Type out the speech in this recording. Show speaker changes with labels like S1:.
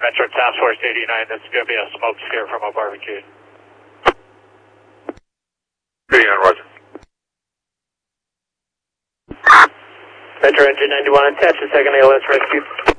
S1: Metro Task Force 89, this is going to be a smoke scare from a barbecue.
S2: 89, roger.
S1: Metro Engine 91 attached to second ALS rescue.